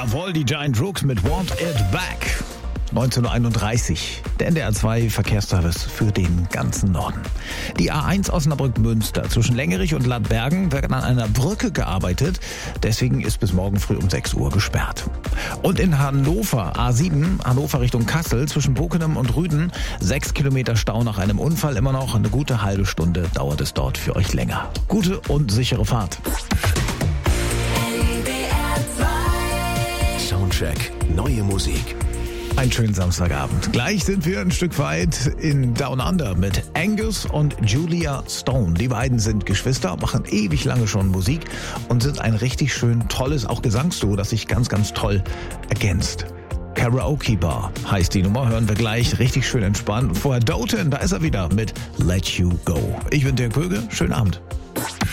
Jawohl, die Giant Rooks mit Want It Back. 19:31 Uhr, der NDR 2 Verkehrsservice für den ganzen Norden. Die A1 Osnabrück-Münster zwischen Lengerich und Ladbergen wird an einer Brücke gearbeitet. Deswegen ist bis morgen früh um 6 Uhr gesperrt. Und in Hannover, A7, Hannover Richtung Kassel, zwischen Bokenem und Rüden, 6 Kilometer Stau nach einem Unfall immer noch. Eine gute halbe Stunde dauert es dort für euch länger. Gute und sichere Fahrt. Soundcheck, neue Musik. Einen schönen Samstagabend. Gleich sind wir ein Stück weit in Down Under mit Angus und Julia Stone. Die beiden sind Geschwister, machen ewig lange schon Musik und sind ein richtig schön tolles, auch Gesangsduo, das sich ganz, ganz toll ergänzt. Karaoke Bar heißt die Nummer, hören wir gleich, richtig schön entspannt. Und vorher Doten, da ist er wieder mit Let You Go. Ich bin Dirk Böge, schönen Abend.